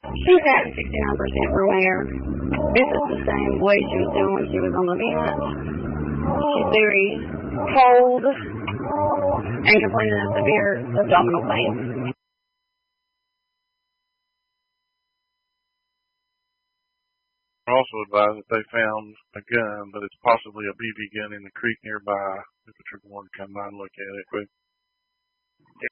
She's at 69% for wear. This is the same way she was doing when she was on the vent. She's very cold and complaining of severe abdominal pain. Also advised that they found a gun, but it's possibly a BB gun in the creek nearby. If the trooper wanted to come by and look at it. But